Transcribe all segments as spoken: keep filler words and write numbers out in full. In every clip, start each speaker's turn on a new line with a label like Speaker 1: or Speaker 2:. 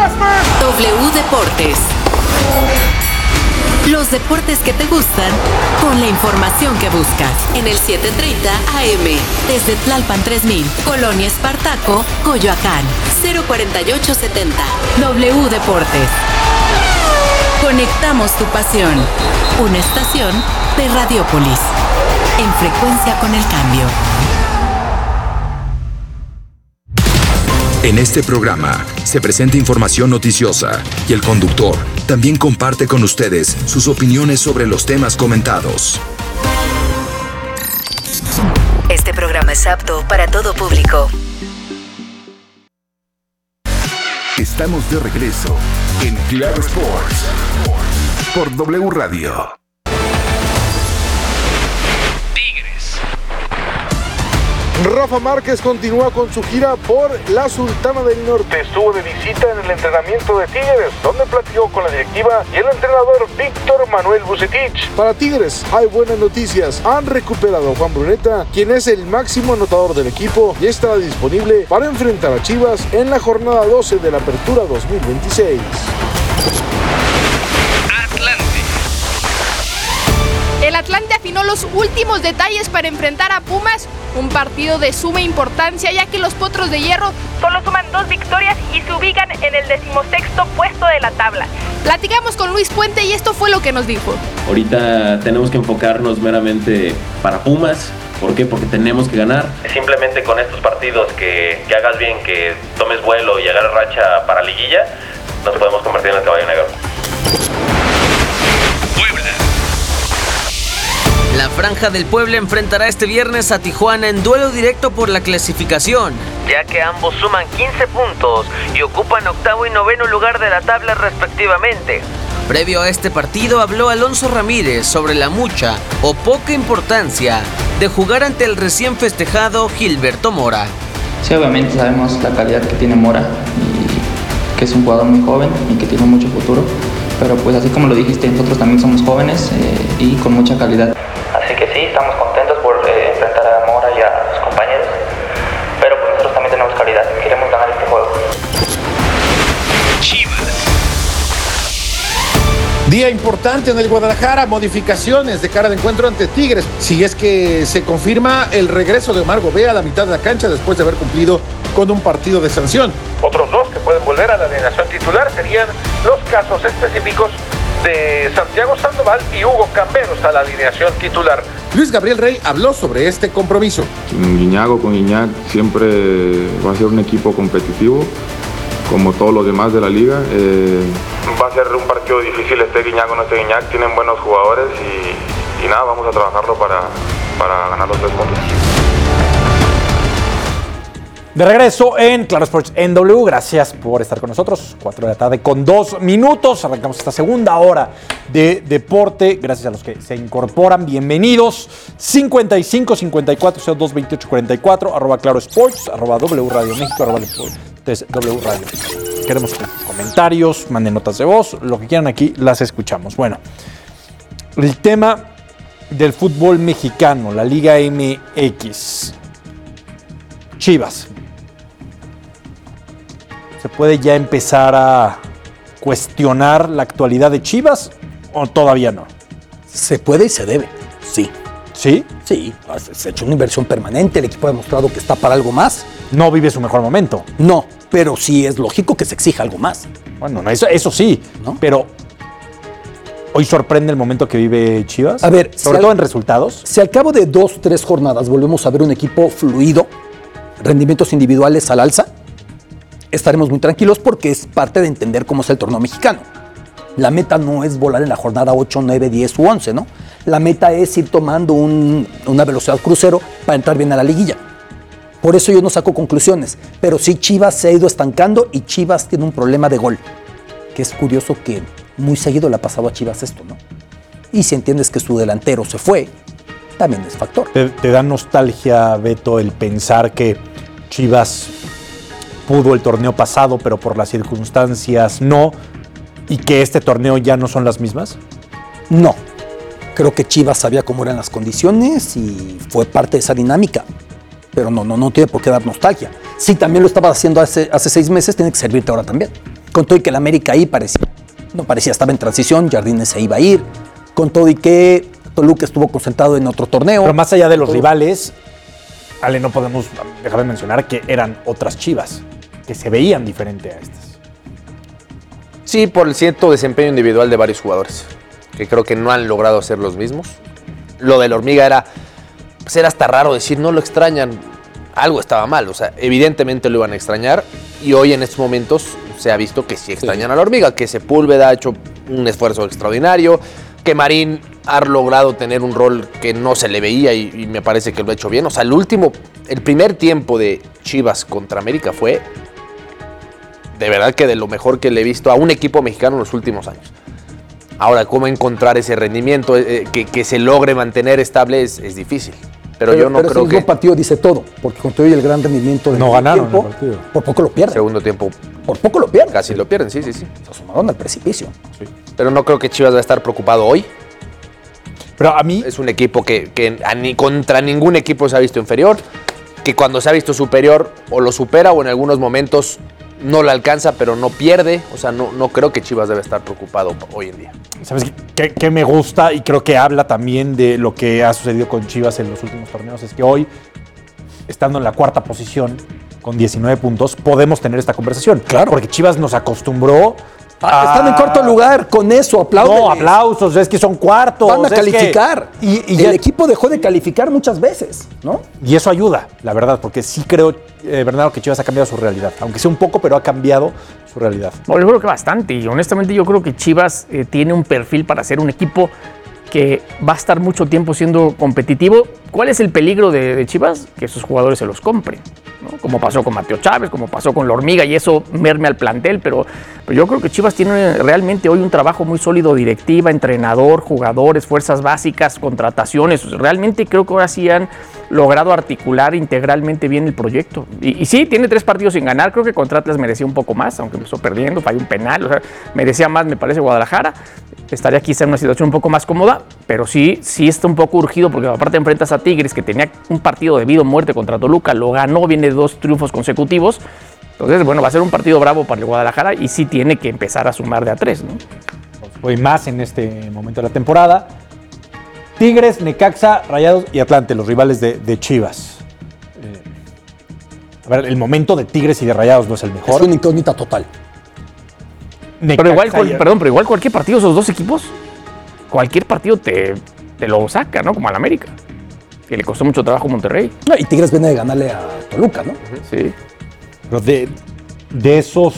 Speaker 1: W Deportes. Los deportes que te gustan con la información que buscas. En el siete treinta A M. Desde Tlalpan tres mil. Colonia Espartaco, Coyoacán. cero cuarenta y ocho setenta. W Deportes. Conectamos tu pasión. Una estación de Radiopolis. En frecuencia con el cambio.
Speaker 2: En este programa se presenta información noticiosa y el conductor también comparte con ustedes sus opiniones sobre los temas comentados.
Speaker 1: Este programa es apto para todo público.
Speaker 3: Estamos de regreso en Claro Sports por W Radio.
Speaker 4: Rafa Márquez continúa con su gira por la Sultana del Norte. Estuvo de visita en el entrenamiento de Tigres, donde platicó con la directiva y el entrenador Víctor Manuel Vucetich. Para Tigres hay buenas noticias. Han recuperado a Juan Bruneta, quien es el máximo anotador del equipo y estará disponible para enfrentar a Chivas en la jornada doce de la Apertura dos mil veintiséis.
Speaker 5: El Atlante afinó los últimos detalles para enfrentar a Pumas, un partido de suma importancia ya que los Potros de Hierro solo suman dos victorias y se ubican en el decimosexto puesto de la tabla. Platicamos con Luis Puente y esto fue lo que nos dijo.
Speaker 6: Ahorita tenemos que enfocarnos meramente para Pumas. ¿Por qué? Porque tenemos que ganar. Simplemente con estos partidos que, que hagas bien, que tomes vuelo y agarres racha para liguilla, nos podemos convertir en el caballo negro.
Speaker 7: La Franja del Puebla enfrentará este viernes a Tijuana en duelo directo por la clasificación, ya que ambos suman quince puntos y ocupan octavo y noveno lugar de la tabla respectivamente. Previo a este partido habló Alonso Ramírez sobre la mucha o poca importancia de jugar ante el recién festejado Gilberto Mora.
Speaker 8: Sí, obviamente sabemos la calidad que tiene Mora y que es un jugador muy joven y que tiene mucho futuro, pero pues así como lo dijiste, nosotros también somos jóvenes eh, y con mucha calidad. Así que sí, estamos contentos por eh, enfrentar a Mora y a sus compañeros, pero pues nosotros también tenemos calidad, queremos ganar este juego.
Speaker 4: Día importante en el Guadalajara, modificaciones de cara de encuentro ante Tigres. Si es que se confirma el regreso de Omar Gobea a la mitad de la cancha después de haber cumplido con un partido de sanción. Otros dos que pueden volver a la alineación titular serían los casos específicos de Santiago Sandoval y Hugo Camberos a la alineación titular. Luis Gabriel Rey habló sobre este compromiso.
Speaker 9: Guiñac o con Guiñac siempre va a ser un equipo competitivo, como todos los demás de la liga. Eh, va a ser un partido difícil, esté Guiñac o no esté Guiñac, tienen buenos jugadores y, y nada, vamos a trabajarlo para, para ganar los tres puntos.
Speaker 10: De regreso en Claro Sports en W, gracias por estar con nosotros, cuatro de la tarde con dos minutos, arrancamos esta segunda hora de deporte, gracias a los que se incorporan, bienvenidos, cincuenta y cinco, cincuenta y cuatro, cero dos, veintiocho, cuarenta y cuatro, arroba Claro Sports, arroba W Radio México, arroba W Radio. Queremos comentarios, manden notas de voz, lo que quieran aquí, las escuchamos. Bueno, el tema del fútbol mexicano, la Liga M X, Chivas. ¿Se puede ya empezar a cuestionar la actualidad de Chivas o todavía no?
Speaker 11: Se puede y se debe, sí.
Speaker 10: ¿Sí?
Speaker 11: Sí, se ha hecho una inversión permanente, el equipo ha demostrado que está para algo más.
Speaker 10: ¿No vive su mejor momento?
Speaker 11: No, pero sí es lógico que se exija algo más.
Speaker 10: Bueno, no, eso, eso sí, ¿no? Pero ¿hoy sorprende el momento que vive Chivas?
Speaker 11: A ver,
Speaker 10: sobre
Speaker 11: si
Speaker 10: todo
Speaker 11: al,
Speaker 10: en resultados.
Speaker 11: Si al cabo de dos, tres jornadas volvemos a ver un equipo fluido, rendimientos individuales al alza, estaremos muy tranquilos porque es parte de entender cómo es el torneo mexicano. La meta no es volar en la jornada ocho, nueve, diez u once, ¿no? La meta es ir tomando un, una velocidad crucero para entrar bien a la liguilla. Por eso yo no saco conclusiones, pero sí Chivas se ha ido estancando y Chivas tiene un problema de gol, que es curioso que muy seguido le ha pasado a Chivas esto, ¿no? Y si entiendes que su delantero se fue, también es factor.
Speaker 10: ¿Te, te da nostalgia, Beto, el pensar que Chivas pudo el torneo pasado, pero por las circunstancias no, y que este torneo ya no son las mismas?
Speaker 11: No. Creo que Chivas sabía cómo eran las condiciones y fue parte de esa dinámica. Pero no, no, no tiene por qué dar nostalgia. Si también lo estabas haciendo hace, hace seis meses, tiene que servirte ahora también. Con todo y que el América ahí parecía, no parecía, estaba en transición, Jardines se iba a ir. Con todo y que Toluca estuvo concentrado en otro torneo.
Speaker 10: Pero más allá de los rivales, Ale, no podemos dejar de mencionar que eran otras Chivas, que se veían diferente a estas.
Speaker 12: Sí, por el cierto desempeño individual de varios jugadores, que creo que no han logrado ser los mismos. Lo de la Hormiga era, pues era hasta raro decir, no lo extrañan, algo estaba mal, o sea, evidentemente lo iban a extrañar, y hoy en estos momentos se ha visto que sí extrañan sí. a la Hormiga, que Sepúlveda ha hecho un esfuerzo extraordinario, que Marín ha logrado tener un rol que no se le veía y, y me parece que lo ha hecho bien. O sea, el último, el primer tiempo de Chivas contra América fue de verdad que de lo mejor que le he visto a un equipo mexicano en los últimos años. Ahora, cómo encontrar ese rendimiento, eh, que, que se logre mantener estable es, es difícil. Pero, pero yo no
Speaker 11: pero
Speaker 12: creo
Speaker 11: ese
Speaker 12: que...
Speaker 11: el partido dice todo, porque con todo y el gran rendimiento del
Speaker 10: no ganaron
Speaker 11: tiempo,
Speaker 10: el partido.
Speaker 11: Por poco lo pierden.
Speaker 12: Segundo tiempo.
Speaker 11: Por poco lo pierden.
Speaker 12: Casi sí. lo pierden, sí, sí, sí.
Speaker 11: Se asomaron al precipicio.
Speaker 12: Sí. Pero no creo que Chivas va a estar preocupado hoy.
Speaker 10: Pero a mí...
Speaker 12: Es un equipo que, que a ni, contra ningún equipo se ha visto inferior, que cuando se ha visto superior o lo supera o en algunos momentos no lo alcanza, pero no pierde. O sea, no, no creo que Chivas debe estar preocupado hoy en día.
Speaker 10: ¿Sabes qué, qué me gusta? Y creo que habla también de lo que ha sucedido con Chivas en los últimos torneos. Es que hoy, estando en la cuarta posición, con diecinueve puntos, podemos tener esta conversación.
Speaker 11: Claro.
Speaker 10: Porque Chivas nos acostumbró
Speaker 11: a... Están en cuarto lugar, con eso, aplausos.
Speaker 10: No, aplausos, es que son cuartos.
Speaker 11: Van a calificar.
Speaker 10: Que, y, y
Speaker 11: el
Speaker 10: ya,
Speaker 11: equipo dejó de calificar muchas veces, ¿no?
Speaker 10: Y eso ayuda, la verdad, porque sí creo, eh, Bernardo, que Chivas ha cambiado su realidad. Aunque sea un poco, pero ha cambiado su realidad.
Speaker 13: No, yo creo que bastante. Y honestamente yo creo que Chivas eh, tiene un perfil para ser un equipo que va a estar mucho tiempo siendo competitivo. ¿Cuál es el peligro de, de Chivas? Que sus jugadores se los compren, ¿no? Como pasó con Mateo Chávez, como pasó con la Hormiga, y eso merme al plantel, pero, pero yo creo que Chivas tiene realmente hoy un trabajo muy sólido, directiva, entrenador, jugadores, fuerzas básicas, contrataciones. Realmente creo que ahora sí han logrado articular integralmente bien el proyecto. Y, y sí, tiene tres partidos sin ganar. Creo que contra Atlas merecía un poco más, aunque empezó perdiendo, falló un penal, o sea, merecía más, me parece, Guadalajara. Estaría quizá en una situación un poco más cómoda, pero sí, sí está un poco urgido, porque aparte enfrentas a Tigres, que tenía un partido de vida o muerte contra Toluca, lo ganó, viene de dos triunfos consecutivos. Entonces, bueno, va a ser un partido bravo para el Guadalajara y sí tiene que empezar a sumar de a tres, ¿no?
Speaker 10: Hoy más en este momento de la temporada. Tigres, Necaxa, Rayados y Atlante, los rivales de, de Chivas. Eh, a ver, el momento de Tigres y de Rayados no es el mejor.
Speaker 11: Es una incógnita total.
Speaker 13: Necaxa, pero igual, cual, perdón, pero igual cualquier partido, esos dos equipos, cualquier partido te, te lo saca, ¿no? Como al América, que le costó mucho trabajo a Monterrey.
Speaker 11: No, y Tigres viene de ganarle a Toluca, ¿no?
Speaker 13: Sí.
Speaker 10: Pero de, de esos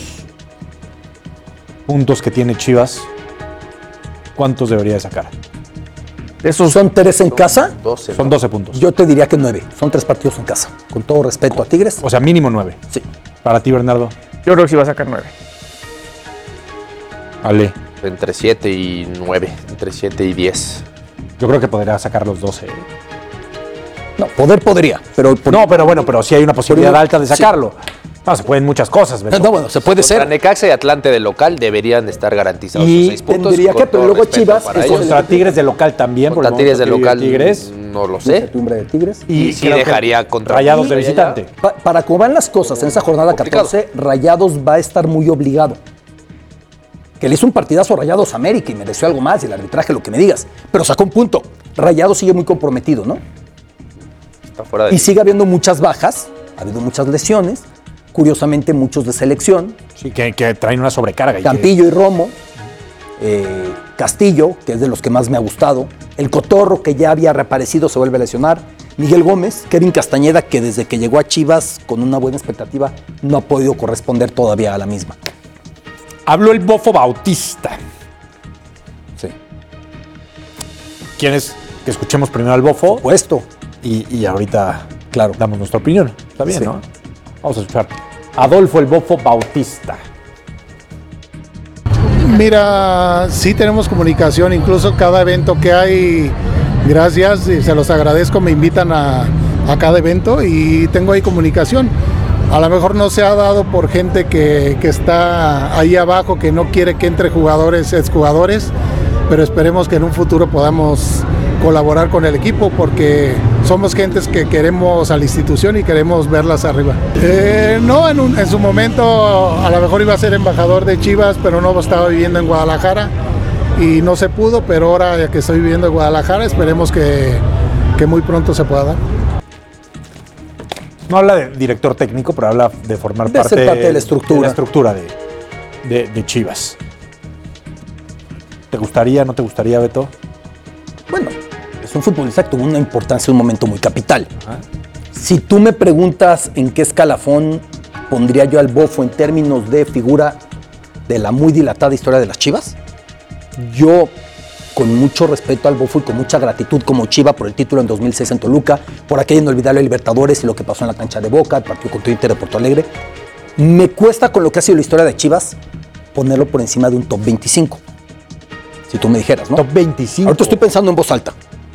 Speaker 10: puntos que tiene Chivas, ¿cuántos debería de sacar?
Speaker 11: ¿Esos son tres en casa?
Speaker 12: doce,
Speaker 10: son doce puntos.
Speaker 11: Yo te diría que nueve. Son tres partidos en casa. Con todo respeto a Tigres.
Speaker 10: O sea, mínimo nueve.
Speaker 11: Sí.
Speaker 10: Para ti, Bernardo.
Speaker 13: Yo creo que sí va a sacar nueve.
Speaker 10: Ale.
Speaker 12: Entre siete y nueve. Entre siete y diez.
Speaker 10: Yo creo que podría sacar los doce.
Speaker 11: No, poder podría. Pero por...
Speaker 10: No, pero bueno, pero sí hay una posibilidad alta de sacarlo. Sí. No, se pueden muchas cosas.
Speaker 11: ¿verdad? No, bueno, se puede
Speaker 12: contra
Speaker 11: ser.
Speaker 12: Necaxa y Atlante de local deberían de estar garantizados
Speaker 10: y
Speaker 12: sus seis puntos.
Speaker 11: Tendría que, pero luego Chivas.
Speaker 10: Contra Tigres de local también.
Speaker 12: Contra Tigres de local,
Speaker 10: Tigres.
Speaker 12: no lo sé.
Speaker 11: De Tigres.
Speaker 12: Y, y sí dejaría contra
Speaker 10: Rayados de visitante.
Speaker 11: Pa, para cómo van las cosas en esa jornada complicado. catorce, Rayados va a estar muy obligado. Que le hizo un partidazo a Rayados América y mereció algo más, y el arbitraje, lo que me digas. Pero sacó un punto. Rayados sigue muy comprometido, ¿no?
Speaker 12: Está fuera de
Speaker 11: y sigue habiendo muchas bajas, ha habido muchas lesiones, curiosamente muchos de selección.
Speaker 10: Sí, que, que traen una sobrecarga.
Speaker 11: Campillo
Speaker 10: y,
Speaker 11: que... y Romo, eh, Castillo, que es de los que más me ha gustado, el Cotorro, que ya había reaparecido, se vuelve a lesionar, Miguel Gómez, Kevin Castañeda, que desde que llegó a Chivas con una buena expectativa, no ha podido corresponder todavía a la misma.
Speaker 10: Habló el Bofo Bautista.
Speaker 11: Sí.
Speaker 10: ¿Quieres que escuchemos primero al Bofo?
Speaker 11: Por supuesto.
Speaker 10: Y, y ahorita,
Speaker 11: claro,
Speaker 10: damos nuestra opinión. Está bien, sí. ¿no? Vamos a escuchar. Adolfo el Bofo Bautista.
Speaker 14: Mira, sí tenemos comunicación, incluso cada evento que hay, gracias, y se los agradezco, me invitan a, a cada evento y tengo ahí comunicación. A lo mejor no se ha dado por gente que, que está ahí abajo, que no quiere que entre jugadores, exjugadores, pero esperemos que en un futuro podamos colaborar con el equipo, porque somos gentes que queremos a la institución y queremos verlas arriba. Eh, no, en, un, en su momento a lo mejor iba a ser embajador de Chivas, pero no estaba viviendo en Guadalajara y no se pudo, pero ahora ya que estoy viviendo en Guadalajara, esperemos que, que muy pronto se pueda dar.
Speaker 10: No habla de director técnico, pero habla de formar
Speaker 11: de
Speaker 10: parte,
Speaker 11: ser parte de la estructura,
Speaker 10: de, la estructura de, de, de Chivas. ¿Te gustaría, no te gustaría, Beto?
Speaker 11: Bueno, es un futbolista que tuvo una importancia en un momento muy capital. Ajá. Si tú me preguntas en qué escalafón pondría yo al Bofo en términos de figura de la muy dilatada historia de las Chivas, yo, con mucho respeto al Bofo y con mucha gratitud como Chiva por el título en dos mil seis en Toluca, por aquella inolvidable Libertadores y lo que pasó en la cancha de Boca, el partido contra Inter de Porto Alegre, me cuesta con lo que ha sido la historia de Chivas ponerlo por encima de un top veinticinco. Si tú me dijeras, ¿no?
Speaker 10: Top veinticinco.
Speaker 11: Ahorita estoy pensando en voz alta.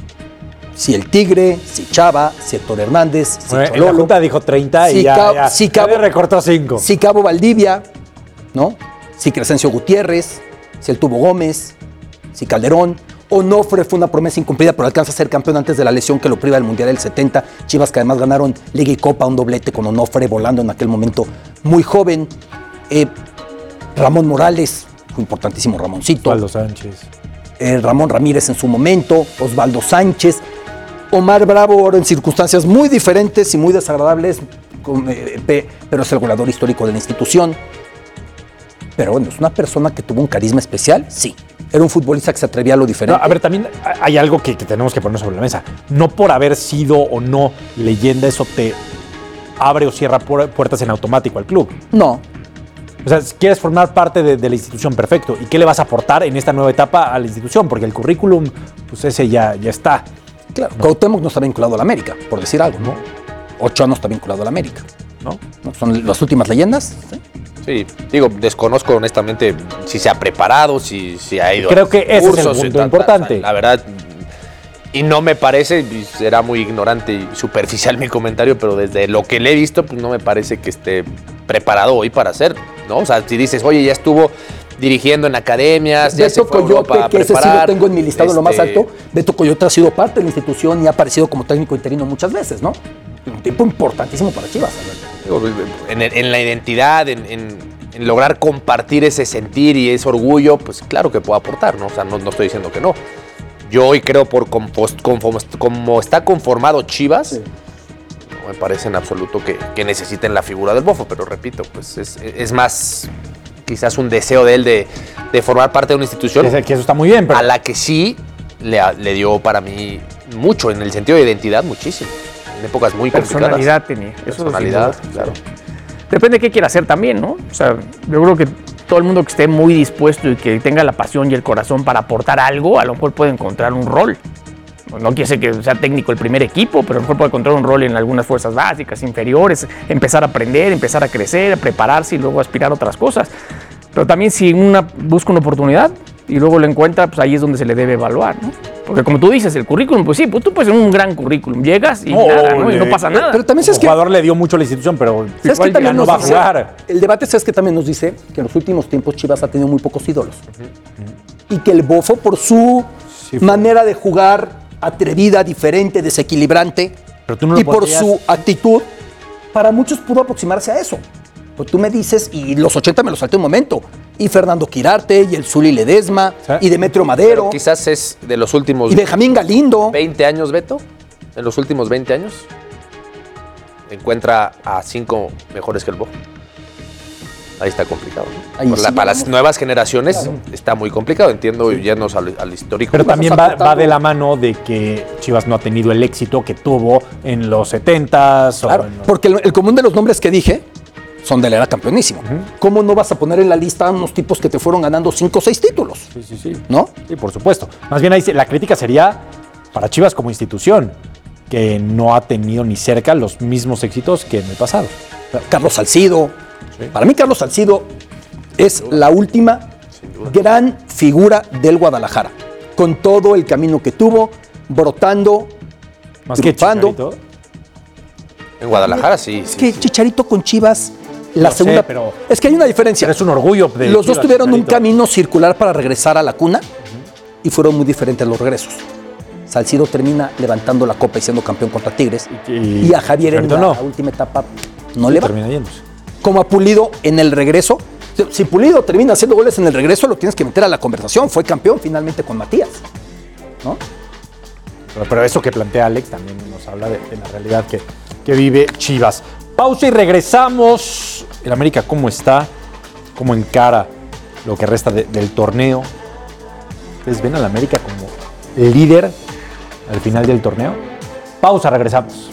Speaker 11: Si el Tigre, si Chava, si Héctor Hernández, si
Speaker 10: bueno,
Speaker 11: Chololo.
Speaker 10: La Junta dijo treinta
Speaker 11: si
Speaker 10: y ya,
Speaker 11: Cabo,
Speaker 10: ya,
Speaker 11: si
Speaker 10: ya
Speaker 11: Cabo,
Speaker 10: le recortó cinco.
Speaker 11: Si Cabo Valdivia, ¿no? Si Crescencio Gutiérrez, si el Tubo Gómez, si Calderón. Onofre fue una promesa incumplida, pero alcanza a ser campeón antes de la lesión que lo priva del Mundial del setenta. Chivas que además ganaron Liga y Copa, un doblete con Onofre volando en aquel momento muy joven. Eh, Ramón Morales, fue importantísimo Ramoncito.
Speaker 10: Osvaldo Sánchez.
Speaker 11: Eh, Ramón Ramírez en su momento, Osvaldo Sánchez. Omar Bravo ahora en circunstancias muy diferentes y muy desagradables, con, eh, pe, pero es el goleador histórico de la institución. Pero bueno, es una persona que tuvo un carisma especial, sí. Era un futbolista que se atrevía a lo diferente.
Speaker 10: No, a ver, también hay algo que, que tenemos que poner sobre la mesa. No por haber sido o no leyenda, eso te abre o cierra puertas en automático al club.
Speaker 11: No.
Speaker 10: O sea, si quieres formar parte de, de la institución, perfecto. ¿Y qué le vas a aportar en esta nueva etapa a la institución? Porque el currículum, pues ese ya, ya está.
Speaker 11: Claro, ¿no? Cuauhtémoc no está vinculado a la América, por decir algo, ¿no? Ochoa no está vinculado a la América, ¿no? ¿No? Son las últimas leyendas, ¿sí?
Speaker 12: Sí, digo, desconozco honestamente si se ha preparado, si, si ha ido
Speaker 10: Creo
Speaker 12: a
Speaker 10: que ese
Speaker 12: cursos,
Speaker 10: es el punto
Speaker 12: ta,
Speaker 10: importante.
Speaker 12: Ta, ta, la verdad, y no me parece, y será muy ignorante y superficial mi comentario, pero desde lo que le he visto, pues no me parece que esté preparado hoy para hacer, ¿no? O sea, si dices, oye, ya estuvo dirigiendo en academias, ya
Speaker 11: Beto
Speaker 12: se fue a Europa
Speaker 11: Coyote,
Speaker 12: a
Speaker 11: que
Speaker 12: preparar,
Speaker 11: ese sí lo tengo en mi listado
Speaker 12: este...
Speaker 11: lo más alto. Beto Coyote ha sido parte de la institución y ha aparecido como técnico interino muchas veces, ¿no? Un tipo importantísimo para Chivas.
Speaker 12: En, en la identidad, en, en, en lograr compartir ese sentir y ese orgullo, pues claro que puedo aportar, ¿no? O sea, no, no estoy diciendo que no. Yo hoy creo por compost, conform, como está conformado Chivas, sí. No me parece en absoluto que, que necesiten la figura del Bofo, pero repito, pues es, es más quizás un deseo de él de, de formar parte de una institución.
Speaker 10: Que eso está muy bien, pero...
Speaker 12: a la que sí le, le dio para mí mucho, en el sentido de identidad, muchísimo. En épocas muy complicadas.
Speaker 13: Personalidad tenía.
Speaker 12: Personalidad, claro.
Speaker 13: Depende de qué quiera hacer también, ¿no? O sea, yo creo que todo el mundo que esté muy dispuesto y que tenga la pasión y el corazón para aportar algo, a lo mejor puede encontrar un rol. No quiere ser que sea técnico el primer equipo, pero a lo mejor puede encontrar un rol en algunas fuerzas básicas, inferiores, empezar a aprender, empezar a crecer, a prepararse y luego aspirar a otras cosas. Pero también si una busca una oportunidad y luego lo encuentra, pues ahí es donde se le debe evaluar, ¿no? Porque como tú dices, el currículum, pues sí, pues tú puedes tener un gran currículum, llegas y
Speaker 10: no,
Speaker 13: nada, ¿no?
Speaker 10: Le,
Speaker 13: y no pasa nada.
Speaker 11: Pero también
Speaker 10: el jugador le dio mucho a la institución, pero igual ya no va a jugar.
Speaker 11: El debate es que también nos dice que en los últimos tiempos Chivas ha tenido muy pocos ídolos. Uh-huh. Y que el Bofo, por su sí, manera de jugar atrevida, diferente, desequilibrante, pero tú no y por podrías... su actitud, para muchos pudo aproximarse a eso. Pues tú me dices, y los ochenta me los salté un momento, y Fernando Quirarte, y el Zuli Ledesma, ¿sí? Y Demetrio Madero.
Speaker 12: Pero quizás es de los últimos...
Speaker 11: Y Benjamín Galindo.
Speaker 12: veinte años, Beto, en los últimos veinte años, encuentra a cinco mejores que el Bofo. Ahí está complicado, ¿no? Ahí la, sí, para las nuevas generaciones claro. Está muy complicado, entiendo, sí. Yéndonos al, al histórico.
Speaker 10: Pero también va, va de la mano de que Chivas no ha tenido el éxito que tuvo en los setentas.
Speaker 11: Claro,
Speaker 10: los...
Speaker 11: porque el, el común de los nombres que dije son de la era campeonísimo. Uh-huh. ¿Cómo no vas a poner en la lista a unos tipos que te fueron ganando cinco o seis títulos?
Speaker 10: Sí, sí, sí.
Speaker 11: ¿No?
Speaker 10: Sí, por supuesto. Más bien ahí la crítica sería para Chivas como institución, que no ha tenido ni cerca los mismos éxitos que en el pasado.
Speaker 11: Carlos Salcido. Sí. Para mí Carlos Salcido es la última gran figura del Guadalajara. Con todo el camino que tuvo, brotando,
Speaker 10: más triunfando. Que Chicharito.
Speaker 12: En Guadalajara sí.
Speaker 11: Es
Speaker 12: sí,
Speaker 11: que
Speaker 12: sí.
Speaker 11: Chicharito con Chivas, la
Speaker 10: no
Speaker 11: segunda...
Speaker 10: Sé, pero
Speaker 11: es que hay una diferencia.
Speaker 10: Es un orgullo. De
Speaker 11: los
Speaker 10: Chivas,
Speaker 11: dos tuvieron
Speaker 10: Chicharito.
Speaker 11: Un camino circular para regresar a la cuna uh-huh. Y fueron muy diferentes los regresos. Salcido termina levantando la copa y siendo campeón contra Tigres. Y, y, y a Javier en la no. última etapa no le va.
Speaker 10: Termina yéndose.
Speaker 11: Como a Pulido en el regreso. Si Pulido termina haciendo goles en el regreso, lo tienes que meter a la conversación. Fue campeón finalmente con Matías, ¿no?
Speaker 10: Pero, pero eso que plantea Alex también nos habla de, de la realidad que, que vive Chivas. Pausa y regresamos. El América, ¿cómo está? ¿Cómo encara lo que resta de, del torneo? ¿Ustedes ven al América como líder al final del torneo? Pausa, regresamos.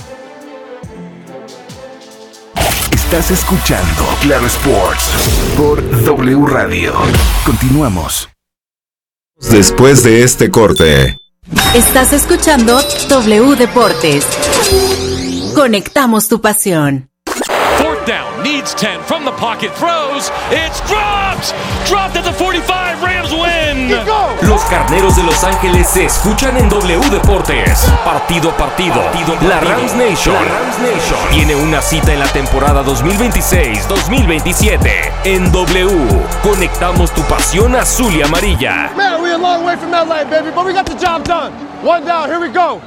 Speaker 3: Estás escuchando Claro Sports por W Radio. Continuamos.
Speaker 15: Después de este corte.
Speaker 1: Estás escuchando W Deportes. Conectamos tu pasión.
Speaker 16: Fourth down, needs ten from the pocket, throws, it's dropped! Dropped at the forty-five, Rams win!
Speaker 17: Los Carneros de Los Ángeles se escuchan en W Deportes. Partido a partido, partido, partido. La Rams Nation, La Rams Nation tiene una cita en la temporada dos mil veintiséis dos mil veintisiete. En W, conectamos tu pasión azul y amarilla.
Speaker 18: Man, we're a long way from L A, baby, but we got the job done. One down, here we go.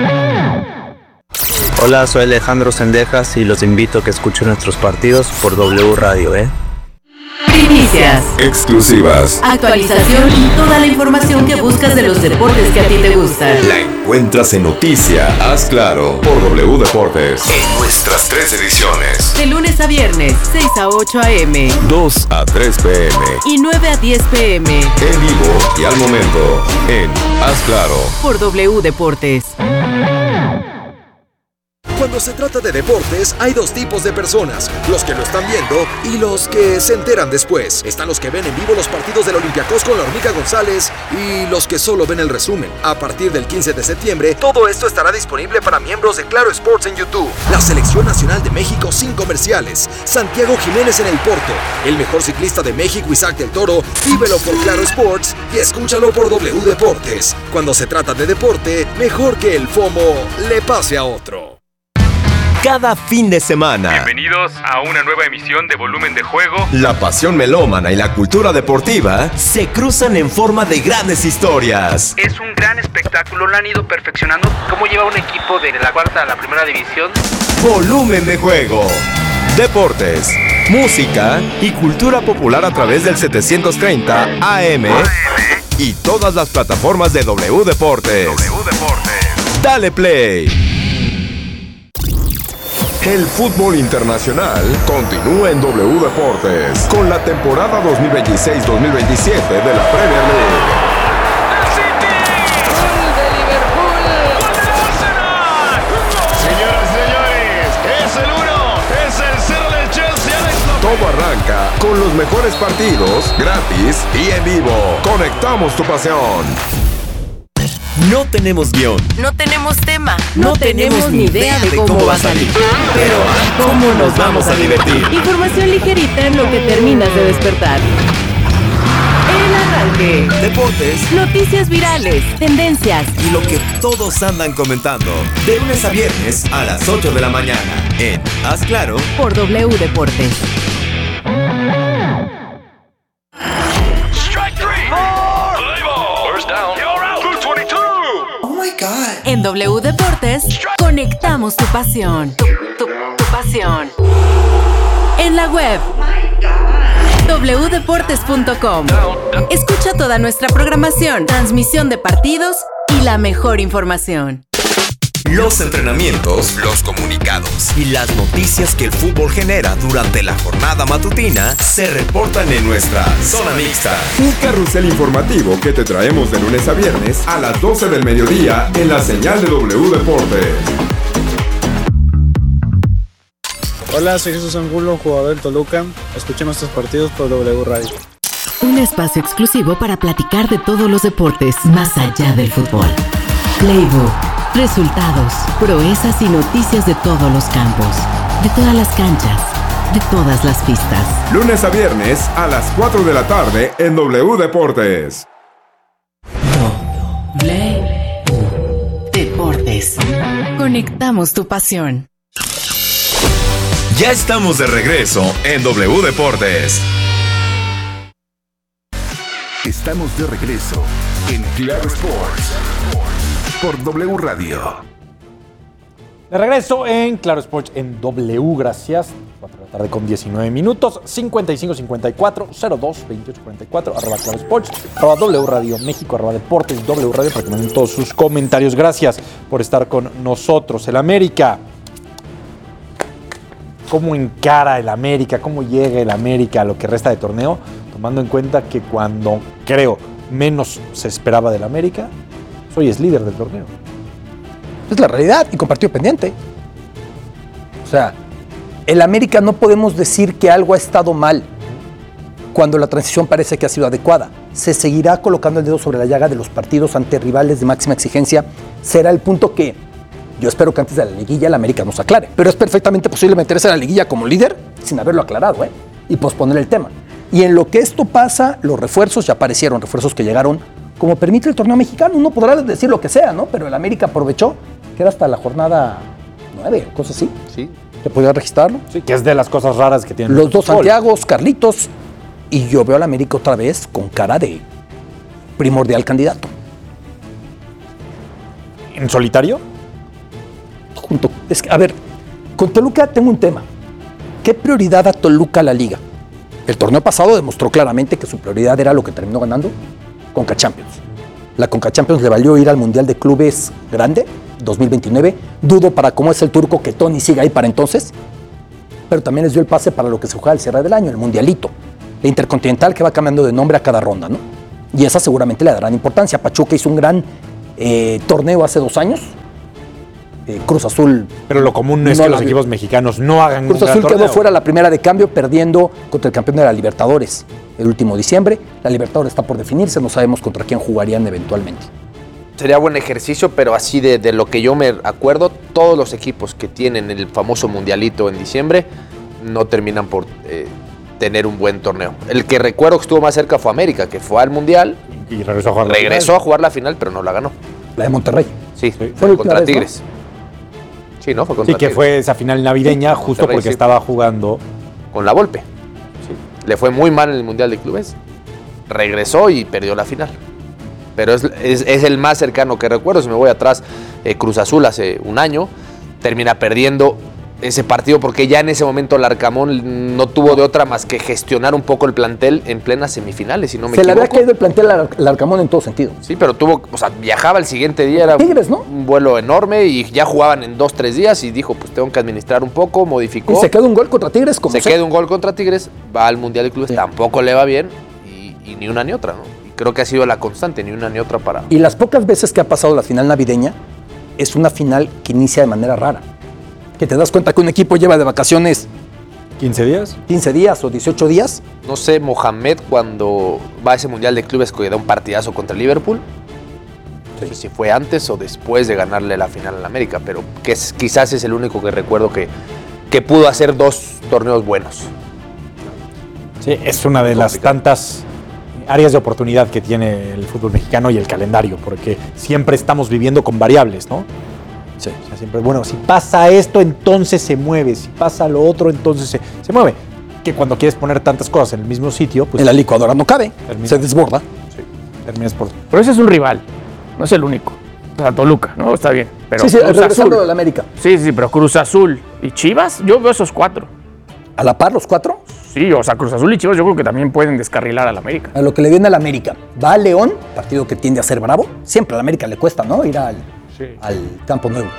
Speaker 19: Hola, soy Alejandro Sendejas y los invito a que escuchen nuestros partidos por W Radio, ¿eh?
Speaker 1: Primicias,
Speaker 15: exclusivas,
Speaker 1: actualización y toda la información que buscas de los deportes que a ti te gustan.
Speaker 15: La encuentras en Noticia, Haz Claro, por W Deportes. En nuestras tres ediciones.
Speaker 1: De lunes a viernes, seis a ocho a eme.
Speaker 15: dos a tres pe eme.
Speaker 1: Y nueve a diez pe eme.
Speaker 15: En vivo y al momento, en Haz Claro.
Speaker 1: Por W Deportes.
Speaker 2: Cuando se trata de deportes, hay dos tipos de personas, los que lo están viendo y los que se enteran después. Están los que ven en vivo los partidos del Olympiacos con la Hormiga González y los que solo ven el resumen. A partir del quince de septiembre, todo esto estará disponible para miembros de Claro Sports en YouTube. La Selección Nacional de México sin comerciales. Santiago Jiménez en el Porto. El mejor ciclista de México, Isaac del Toro. Vívelo por Claro Sports y escúchalo por W Deportes. Cuando se trata de deporte, mejor que el FOMO le pase a otro.
Speaker 20: Cada fin de semana.
Speaker 21: Bienvenidos a una nueva emisión de Volumen de Juego.
Speaker 20: La pasión melómana y la cultura deportiva se cruzan en forma de grandes historias.
Speaker 22: Es un gran espectáculo, lo han ido perfeccionando. ¿Cómo lleva un equipo de la cuarta a la primera división?
Speaker 20: Volumen de Juego. Deportes, música y cultura popular a través del setecientos treinta A M y todas las plataformas de W Deportes.
Speaker 21: W Deportes.
Speaker 20: Dale play.
Speaker 15: El fútbol internacional continúa en W Deportes con la temporada dos mil veintiséis dos mil veintisiete de la Premier League. Todo arranca con los mejores partidos, gratis y en vivo. Conectamos tu pasión.
Speaker 20: No tenemos guión.
Speaker 1: No tenemos tema.
Speaker 20: No, no tenemos, tenemos ni idea de cómo, cómo va a salir. Pero ¿cómo nos vamos a divertir?
Speaker 1: Información ligerita en lo que terminas de despertar. El arranque.
Speaker 20: Deportes.
Speaker 1: Noticias virales. Tendencias.
Speaker 20: Y lo que todos andan comentando. De lunes a viernes a las ocho de la mañana. En Haz Claro.
Speaker 1: Por W Deportes. En W Deportes, conectamos tu pasión. Tu, tu, tu pasión. En la web, doble u deportes punto com. Escucha toda nuestra programación, transmisión de partidos y la mejor información.
Speaker 20: Los entrenamientos, los comunicados y las noticias que el fútbol genera durante la jornada matutina se reportan en nuestra Zona Mixta.
Speaker 15: Un carrusel informativo que te traemos de lunes a viernes a las doce del mediodía en la señal de W Deportes.
Speaker 23: Hola, soy Jesús Angulo, jugador del Toluca. Escuchen nuestros partidos por W Radio.
Speaker 1: Un espacio exclusivo para platicar de todos los deportes más allá del fútbol. Playbook. Resultados, proezas y noticias de todos los campos, de todas las canchas, de todas las pistas.
Speaker 15: Lunes a viernes a las cuatro de la tarde en W Deportes.
Speaker 1: W Deportes. Conectamos tu pasión.
Speaker 20: Ya estamos de regreso en W Deportes.
Speaker 3: Estamos de regreso en Claro Sports por W Radio.
Speaker 10: De regreso en Claro Sports en W, gracias. cuatro de la tarde con diecinueve minutos, cincuenta y cinco cincuenta y cuatro, cero dos veintiocho cuarenta y cuatro, arroba Claro Sports, arroba W Radio México, arroba Deportes W Radio, para que manden todos sus comentarios. Gracias por estar con nosotros. El América, ¿cómo encara el América? ¿Cómo llega el América a lo que resta de torneo? Tomando en cuenta que cuando, creo, menos se esperaba del América, hoy es líder del torneo.
Speaker 11: Es la realidad y con partido pendiente. O sea, el América no podemos decir que algo ha estado mal cuando la transición parece que ha sido adecuada. Se seguirá colocando el dedo sobre la llaga de los partidos ante rivales de máxima exigencia. Será el punto que yo espero que antes de la liguilla el América nos aclare. Pero es perfectamente posible meterse a la liguilla como líder sin haberlo aclarado, ¿eh? Y posponer el tema. Y en lo que esto pasa, los refuerzos ya aparecieron, refuerzos que llegaron como permite el torneo mexicano. Uno podrá decir lo que sea, ¿no? Pero el América aprovechó que era hasta la jornada nueve, cosas así.
Speaker 12: Sí.
Speaker 11: Que podía registrarlo.
Speaker 10: Sí, que es de las cosas raras que tienen.
Speaker 11: Los dos Santiagos, Carlitos, y yo veo al América otra vez con cara de primordial candidato.
Speaker 10: ¿En solitario?
Speaker 11: Junto. Es que, a ver, con Toluca tengo un tema. ¿Qué prioridad a Toluca la liga? El torneo pasado demostró claramente que su prioridad era lo que terminó ganando, Conca Champions. La Conca Champions le valió ir al Mundial de Clubes grande, dos mil veintinueve. Dudo para cómo es el turco que Tony siga ahí para entonces. Pero también les dio el pase para lo que se juega al cierre del año, el Mundialito. La Intercontinental que va cambiando de nombre a cada ronda, ¿no? Y esa seguramente le darán importancia. Pachuca hizo un gran eh, torneo hace dos años. Eh, Cruz Azul.
Speaker 10: Pero lo común no es que los equipos mexicanos no hagan
Speaker 11: Cruz
Speaker 10: un gran
Speaker 11: Azul quedó
Speaker 10: torneo.
Speaker 11: fuera la primera de cambio, perdiendo contra el campeón de la Libertadores el último diciembre. La Libertadores está por definirse, no sabemos contra quién jugarían eventualmente.
Speaker 12: Sería buen ejercicio, pero así de, de lo que yo me acuerdo, todos los equipos que tienen el famoso mundialito en diciembre no terminan por eh, tener un buen torneo. El que recuerdo que estuvo más cerca fue América, que fue al mundial
Speaker 10: y regresó a jugar,
Speaker 12: regresó a jugar la final, pero no la ganó.
Speaker 11: La de Monterrey.
Speaker 12: Sí,
Speaker 10: sí.
Speaker 12: fue contra Tigres. ¿No? Sí, ¿no? Fue contra
Speaker 10: Sí, que
Speaker 12: Tigres.
Speaker 10: fue esa final navideña justo
Speaker 12: Monterrey,
Speaker 10: porque
Speaker 12: sí.
Speaker 10: estaba jugando
Speaker 12: Con la Volpe. Sí. Le fue muy mal en el Mundial de Clubes. Regresó y perdió la final. Pero es, es, es el más cercano que recuerdo. Si me voy atrás, eh, Cruz Azul hace un año termina perdiendo ese partido porque ya en ese momento el Arcamón no tuvo de otra más que gestionar un poco el plantel en plenas semifinales, si no me
Speaker 11: Se
Speaker 12: equivoco.
Speaker 11: le había caído el plantel al Arcamón en todo sentido.
Speaker 12: Sí, pero tuvo, o sea, viajaba el siguiente día, era
Speaker 11: Tigres, ¿no?
Speaker 12: un vuelo enorme y ya jugaban en dos, tres días y dijo, pues tengo que administrar un poco, modificó.
Speaker 11: Y se queda un gol contra Tigres, como
Speaker 12: Se
Speaker 11: sea.
Speaker 12: queda un gol contra Tigres, va al Mundial de Clubes, sí. Tampoco le va bien y, y ni una ni otra, ¿no? Y creo que ha sido la constante, ni una ni otra para...
Speaker 11: Y las pocas veces que ha pasado la final navideña, es una final que inicia de manera rara. Que te das cuenta que un equipo lleva de vacaciones
Speaker 10: ¿quince días?
Speaker 11: quince días o dieciocho días.
Speaker 12: No sé, Mohamed cuando va a ese Mundial de Clubes que da un partidazo contra el Liverpool, no sé si fue antes o después de ganarle la final al América, pero que es, quizás es el único que recuerdo que, que pudo hacer dos torneos buenos.
Speaker 10: Sí, es una de las tantas áreas de oportunidad que tiene el fútbol mexicano y el calendario, porque siempre estamos viviendo con variables, ¿no?
Speaker 11: Sí.
Speaker 10: O sea, siempre, bueno, si pasa esto, entonces se mueve. Si pasa lo otro, entonces se, se mueve. Que cuando quieres poner tantas cosas en el mismo sitio, pues...
Speaker 11: En la licuadora no cabe,
Speaker 10: termina,
Speaker 11: se desborda.
Speaker 10: Sí, terminas por...
Speaker 13: Pero ese es un rival, no es el único. O sea, Toluca, ¿no? Está bien. Pero
Speaker 11: sí, sí,
Speaker 13: Cruz
Speaker 11: regresando
Speaker 13: Azul.
Speaker 11: de la América.
Speaker 13: Sí, sí, pero Cruz Azul y Chivas, yo veo esos cuatro.
Speaker 11: ¿A la par los cuatro?
Speaker 13: Sí, o sea, Cruz Azul y Chivas yo creo que también pueden descarrilar al América.
Speaker 11: A lo que le viene al América. Va a León, partido que tiende a ser bravo. Siempre al América le cuesta, ¿no? Ir al,
Speaker 10: sí.
Speaker 11: al Campo Nuevo.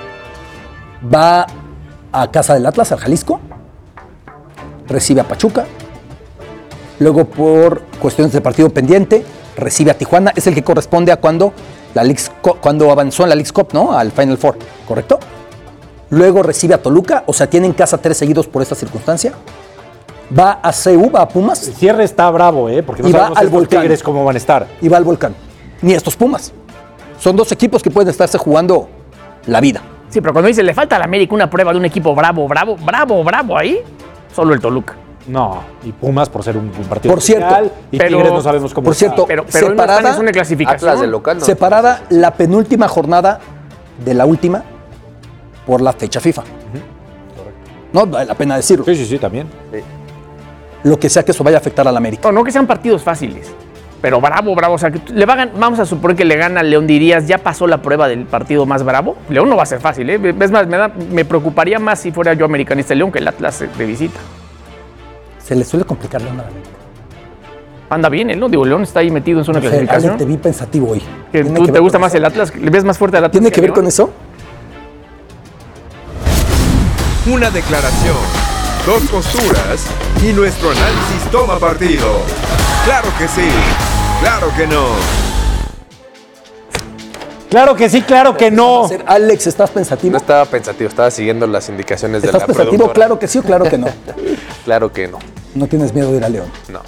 Speaker 11: Va a casa del Atlas, al Jalisco. Recibe a Pachuca. Luego, por cuestiones de partido pendiente, recibe a Tijuana. Es el que corresponde a cuando, la Leagues, cuando avanzó en la Leagues Cup, ¿no? Al Final Four, ¿correcto? Luego recibe a Toluca. O sea, tiene en casa tres seguidos por esta circunstancia. Va a C U, va a Pumas.
Speaker 10: El cierre está bravo, ¿eh? Porque no
Speaker 11: y va
Speaker 10: sabemos
Speaker 11: al
Speaker 10: estos
Speaker 11: Volcán.
Speaker 10: Tigres cómo van a estar.
Speaker 11: Y va al Volcán. Ni estos Pumas. Son dos equipos que pueden estarse jugando la vida.
Speaker 13: Sí, pero cuando dice le falta al América una prueba de un equipo bravo, bravo, bravo, bravo ahí, solo el Toluca.
Speaker 10: No, y Pumas por ser un, un partido
Speaker 11: Por cierto,
Speaker 10: especial, y
Speaker 11: pero,
Speaker 10: Tigres no sabemos cómo
Speaker 11: Por
Speaker 10: está.
Speaker 11: cierto,
Speaker 13: pero, pero
Speaker 11: separada,
Speaker 13: no están en una clasificación.
Speaker 12: Atlas del local, ¿no?
Speaker 11: Separada la penúltima jornada de la última por la fecha FIFA. Uh-huh. No vale la pena decirlo.
Speaker 10: Sí, sí, sí, también.
Speaker 12: Sí.
Speaker 11: Lo que sea que eso vaya a afectar al América.
Speaker 13: No, no que sean partidos fáciles. pero bravo, bravo. O sea, que le va a, vamos a suponer que le gana León, dirías, ya pasó la prueba del partido más bravo. León no va a ser fácil, ¿eh? Es más, me, da, me preocuparía más si fuera yo americanista León que el Atlas de visita.
Speaker 11: Se le suele complicar León a la América.
Speaker 13: Anda bien, ¿eh? ¿No? Digo, León está ahí metido en zona
Speaker 11: No sé,
Speaker 13: clasificación.
Speaker 11: Ale, te vi pensativo hoy.
Speaker 13: ¿Que ¿Tú que te gusta más eso? El Atlas? ¿Le ves más fuerte al Atlas?
Speaker 11: ¿Tiene que, que ver León? Con eso?
Speaker 20: Una declaración, dos posturas y nuestro análisis toma partido. Claro que sí, claro que no.
Speaker 10: Claro que sí, claro que no.
Speaker 11: Alex, ¿estás pensativo?
Speaker 12: No estaba pensativo, estaba siguiendo las indicaciones de la
Speaker 11: productora. ¿Estás pensativo? Claro que sí o claro que no.
Speaker 12: Claro que no.
Speaker 11: ¿No tienes miedo de ir a León?
Speaker 12: No.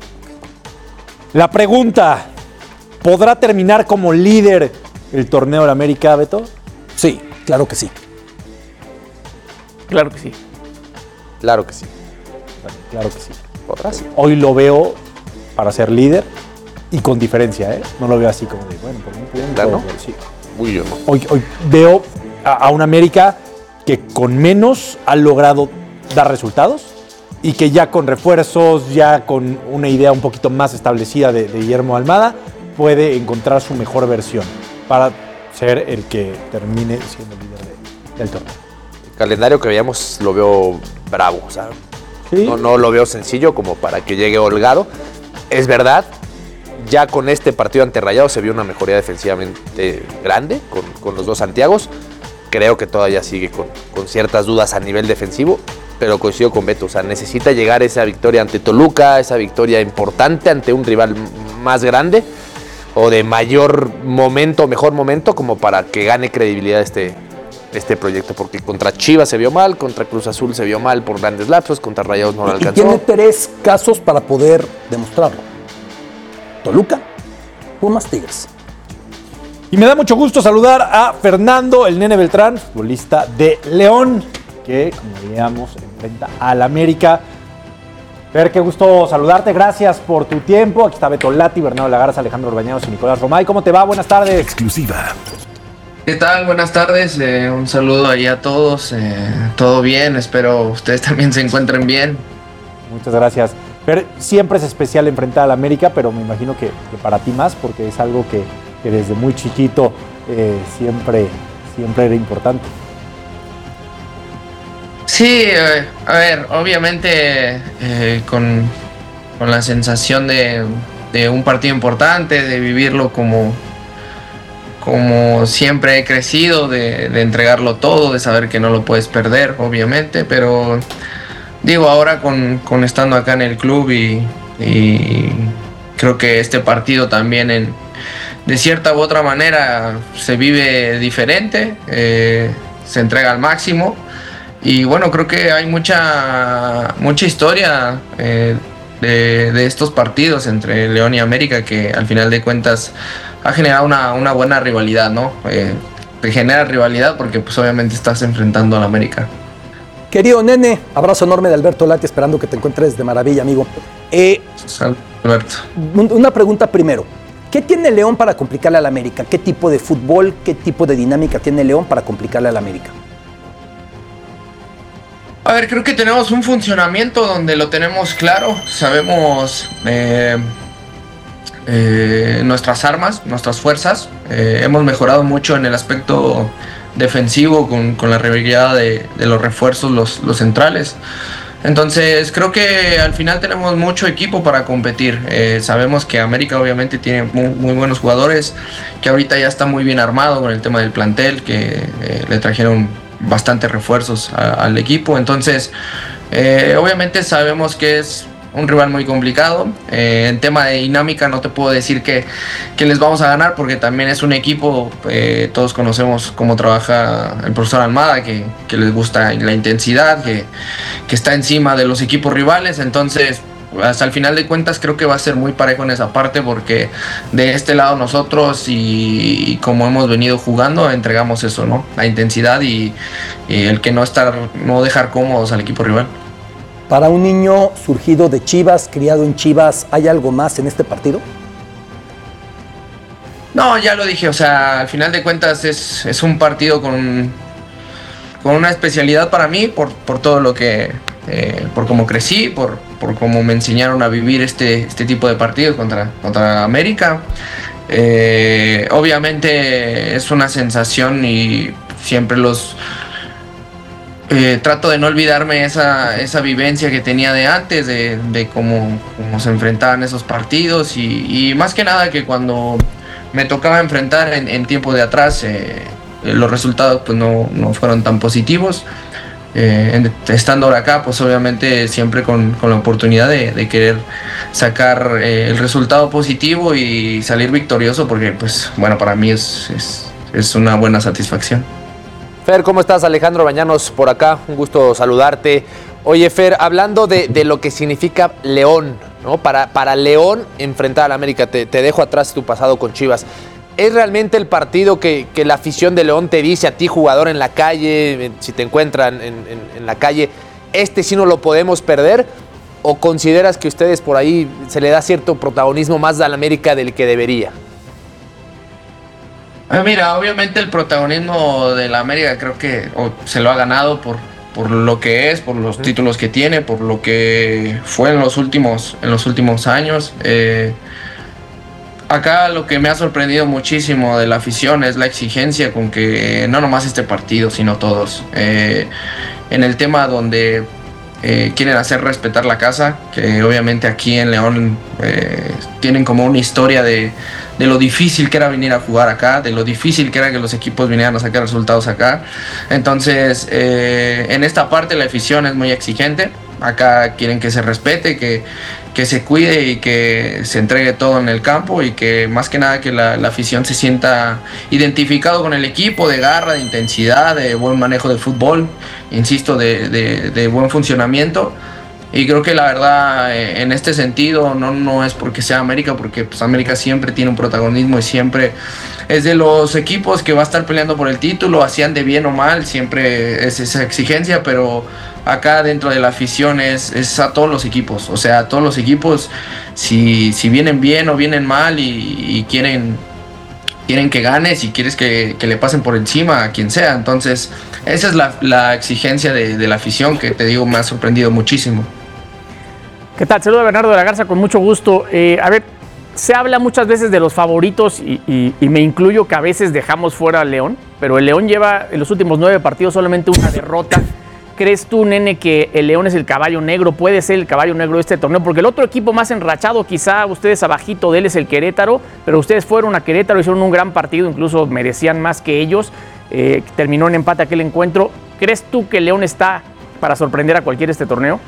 Speaker 10: La pregunta, ¿podrá terminar como líder el torneo de la América, Beto?
Speaker 11: Sí, claro que sí.
Speaker 13: Claro que sí.
Speaker 12: Claro que sí.
Speaker 10: Claro que sí.
Speaker 12: ¿Podrá? Sí.
Speaker 10: Hoy lo veo para ser líder y con diferencia, ¿eh? No lo veo así como de, bueno, por un punto.
Speaker 12: ¿Claro? ¿No?
Speaker 10: Sí.
Speaker 12: Uy, yo no.
Speaker 10: Hoy, hoy veo a, a una América que con menos ha logrado dar resultados y que ya con refuerzos, ya con una idea un poquito más establecida de, de Guillermo Almada, puede encontrar su mejor versión para ser el que termine siendo líder de, del torneo.
Speaker 12: El calendario que veíamos lo veo bravo, o sea, ¿sí? no, no lo veo sencillo como para que llegue holgado. Es verdad, ya con este partido ante Rayados se vio una mejoría defensivamente grande con, con los dos Santiagos. Creo que todavía sigue con, con ciertas dudas a nivel defensivo, pero coincido con Beto, o sea, necesita llegar esa victoria ante Toluca, esa victoria importante ante un rival más grande o de mayor momento, mejor momento, como para que gane credibilidad este, este proyecto, porque contra Chivas se vio mal, contra Cruz Azul se vio mal por grandes lapsos, contra Rayados no lo alcanzó.
Speaker 11: Y tiene tres casos para poder demostrarlo. Toluca, Pumas, Tigres.
Speaker 10: Y me da mucho gusto saludar a Fernando, el Nene Beltrán, futbolista de León, que, como veíamos, enfrenta al América. Fer, qué gusto saludarte, gracias por tu tiempo. Aquí está Beto Lati, Bernardo Lagarza, Alejandro Orbañanos y Nicolás Romay. ¿Cómo te va? Buenas tardes.
Speaker 3: Exclusiva.
Speaker 5: ¿Qué tal? Buenas tardes, eh, un saludo ahí a todos. Eh, todo bien, espero ustedes también se encuentren bien.
Speaker 10: Muchas gracias. Fer, siempre es especial enfrentar al América, pero me imagino que, que para ti más, porque es algo que, que desde muy chiquito eh, siempre, siempre era importante.
Speaker 5: Sí, eh, a ver, obviamente eh, con, con la sensación de, de un partido importante, de vivirlo como, como siempre he crecido, de, de entregarlo todo, de saber que no lo puedes perder, obviamente, pero digo, ahora con, con estando acá en el club y, y creo que este partido también en, de cierta u otra manera se vive diferente, eh, se entrega al máximo. Y bueno, creo que hay mucha mucha historia eh, de, de estos partidos entre León y América que al final de cuentas ha generado una, una buena rivalidad, ¿no? Eh, te genera rivalidad porque pues obviamente estás enfrentando al América.
Speaker 11: Querido Nene, abrazo enorme de Alberto Lati, esperando que te encuentres de maravilla, amigo. Eh,
Speaker 5: Salud, Alberto.
Speaker 11: Una pregunta primero. ¿Qué tiene León para complicarle al América? ¿Qué tipo de fútbol, qué tipo de dinámica tiene León para complicarle al América?
Speaker 5: A ver, creo que tenemos un funcionamiento donde lo tenemos claro, sabemos eh, eh, nuestras armas, nuestras fuerzas, eh, hemos mejorado mucho en el aspecto defensivo con, con la regularidad de, de los refuerzos, los, los centrales. Entonces creo que al final tenemos mucho equipo para competir. Eh, sabemos que América obviamente tiene muy, muy buenos jugadores, que ahorita ya está muy bien armado con el tema del plantel, que eh, le trajeron bastantes refuerzos a, al equipo. Entonces eh, obviamente sabemos que es un rival muy complicado. Eh, en tema de dinámica no te puedo decir que, que les vamos a ganar, porque también es un equipo, eh, todos conocemos cómo trabaja el profesor Almada, que, que les gusta la intensidad, que, que está encima de los equipos rivales. Entonces hasta el final de cuentas creo que va a ser muy parejo en esa parte, porque de este lado nosotros y, y como hemos venido jugando entregamos eso, ¿no? La intensidad y, y el que no estar, no dejar cómodos al equipo rival.
Speaker 11: Para un niño surgido de Chivas, criado en Chivas, ¿hay algo más en este partido?
Speaker 5: No, ya lo dije, o sea, al final de cuentas es, es un partido con, con una especialidad para mí por, por todo lo que eh, por cómo crecí, por, por cómo me enseñaron a vivir este, este tipo de partidos contra, contra América. Eh, obviamente es una sensación y siempre los eh, trato de no olvidarme esa, esa vivencia que tenía de antes, de, de cómo, cómo se enfrentaban esos partidos y, y más que nada que cuando me tocaba enfrentar en, en tiempo de atrás eh, los resultados pues no, no fueron tan positivos. Eh, en, estando ahora acá, pues obviamente siempre con, con la oportunidad de, de querer sacar eh, el resultado positivo y salir victorioso, porque pues bueno, para mí es, es, es una buena satisfacción.
Speaker 12: Fer, ¿cómo estás? Alejandro Bañanos por acá, un gusto saludarte. Oye, Fer, hablando de, de lo que significa León, ¿no? Para, para León enfrentar al América, te, te dejo atrás tu pasado con Chivas. ¿Es realmente el partido que, que la afición de León te dice a ti, jugador en la calle, si te encuentran en, en, en la calle, este sí no lo podemos perder? ¿O consideras que ustedes por ahí se le da cierto protagonismo más al América del que debería?
Speaker 5: Mira, obviamente el protagonismo de la América creo que se lo ha ganado por, por lo que es, por los uh-huh. títulos que tiene, por lo que fue en los últimos, en los últimos años. Eh, Acá lo que me ha sorprendido muchísimo de la afición es la exigencia con que no nomás este partido, sino todos. Eh, en el tema donde eh, quieren hacer respetar la casa, que obviamente aquí en León eh, tienen como una historia de, de lo difícil que era venir a jugar acá, de lo difícil que era que los equipos vinieran a sacar resultados acá. Entonces, eh, en esta parte la afición es muy exigente. Acá quieren que se respete, que, que se cuide y que se entregue todo en el campo y que más que nada que la, la afición se sienta identificado con el equipo, de garra, de intensidad, de buen manejo de fútbol, insisto, de, de, de buen funcionamiento. Y creo que la verdad en este sentido no, no es porque sea América, porque pues América siempre tiene un protagonismo y siempre es de los equipos que va a estar peleando por el título, hacían de bien o mal, siempre es esa exigencia, pero acá dentro de la afición es, es a todos los equipos, o sea, a todos los equipos, si, si vienen bien o vienen mal y, y quieren, quieren que ganes y quieres que, que le pasen por encima a quien sea, entonces esa es la, la exigencia de, de la afición que te digo me ha sorprendido muchísimo.
Speaker 13: ¿Qué tal? Saludos a Bernardo de la Garza con mucho gusto. Eh, a ver, se habla muchas veces de los favoritos y, y, y me incluyo que a veces dejamos fuera al León, pero el León lleva en los últimos nueve partidos solamente una derrota. ¿Crees tú, Nene, que el León es el caballo negro? ¿Puede ser el caballo negro de este torneo? Porque el otro equipo más enrachado, quizá ustedes abajito de él, es el Querétaro, pero ustedes fueron a Querétaro, hicieron un gran partido, incluso merecían más que ellos. Eh, terminó en empate aquel encuentro. ¿Crees tú que el León está para sorprender a cualquiera este torneo?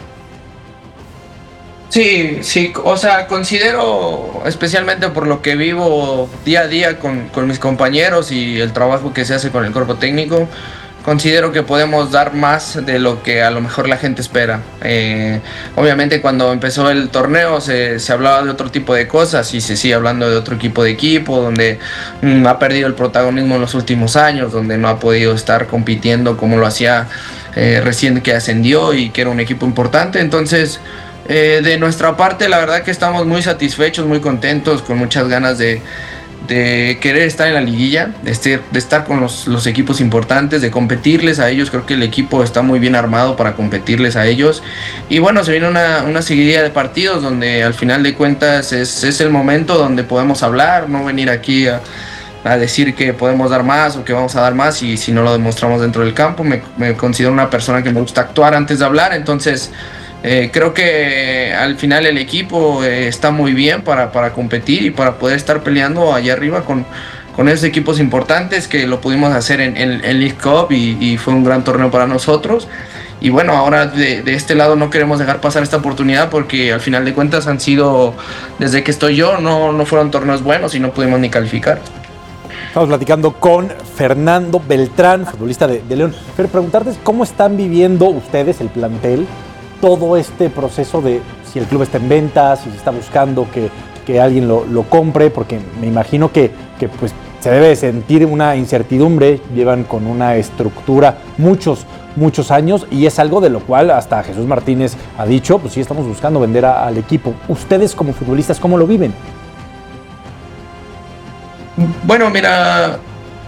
Speaker 5: Sí, sí, o sea, considero, especialmente por lo que vivo día a día con, con mis compañeros y el trabajo que se hace con el cuerpo técnico, considero que podemos dar más de lo que a lo mejor la gente espera. Eh, obviamente cuando empezó el torneo se, se hablaba de otro tipo de cosas y se sigue hablando de otro tipo de equipo donde mm, ha perdido el protagonismo en los últimos años, donde no ha podido estar compitiendo como lo hacía eh, recién que ascendió y que era un equipo importante. Entonces, Eh, de nuestra parte, la verdad que estamos muy satisfechos, muy contentos, con muchas ganas de, de querer estar en la liguilla, de, este, de estar con los, los equipos importantes, de competirles a ellos. Creo que el equipo está muy bien armado para competirles a ellos. Y bueno, se viene una, una seguidilla de partidos donde al final de cuentas es, es el momento donde podemos hablar, no venir aquí a, a decir que podemos dar más o que vamos a dar más y si no lo demostramos dentro del campo. Me, me considero una persona que me gusta actuar antes de hablar, entonces Eh, creo que al final el equipo eh, está muy bien para, para competir y para poder estar peleando allá arriba con, con esos equipos importantes que lo pudimos hacer en, en, en League Cup y, y fue un gran torneo para nosotros. Y bueno, ahora de, de este lado no queremos dejar pasar esta oportunidad porque al final de cuentas han sido, desde que estoy yo, no, no fueron torneos buenos y no pudimos ni calificar.
Speaker 10: Estamos platicando con Fernando Beltrán, futbolista de, de León. Pero preguntarles cómo están viviendo ustedes, el plantel, todo este proceso de si el club está en venta, si se está buscando que, que alguien lo, lo compre, porque me imagino que, que pues, se debe sentir una incertidumbre, llevan con una estructura muchos, muchos años y es algo de lo cual hasta Jesús Martínez ha dicho, pues sí estamos buscando vender a, al equipo. ¿Ustedes como futbolistas cómo lo viven?
Speaker 5: Bueno, mira,